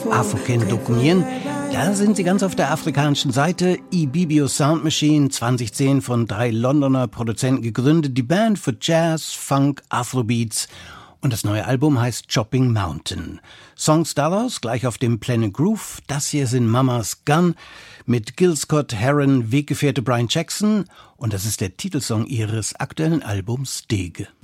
African Dokumieren. Da sind sie ganz auf der afrikanischen Seite. Ibibio Sound Machine, 2010 von 3 Londoner Produzenten gegründet. Die Band für Jazz, Funk, Afrobeats. Und das neue Album heißt Chopping Mountain. Songs daraus gleich auf dem Planet Groove. Das hier sind Mama's Gun mit Gil Scott-Heron, Weggefährte Brian Jackson. Und das ist der Titelsong ihres aktuellen Albums Dig.